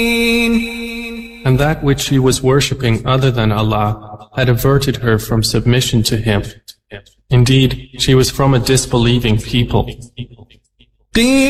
And that which she was worshipping other than Allah had averted her from submission to Him. Indeed, she was from a disbelieving people.